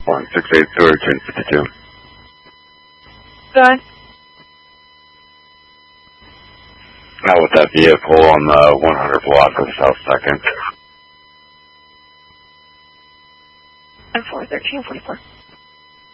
168 Sewer, June 52. Go ahead. Now with that vehicle on the 100 block of South 2nd. And 41344.